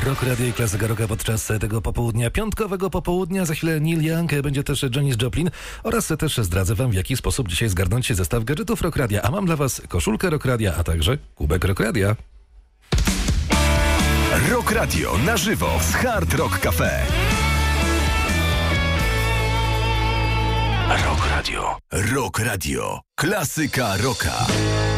Rock Radio i Klasyka Rocka podczas tego popołudnia, piątkowego popołudnia. Za chwilę Neil Young, będzie też Janis Joplin oraz też zdradzę wam, w jaki sposób dzisiaj zgarnąć zestaw gadżetów Rock Radia. A mam dla was koszulkę Rock Radia, a także kubek Rock Radia. Rock Radio na żywo z Hard Rock Cafe. Rock Radio. Rock Radio. Klasyka rocka.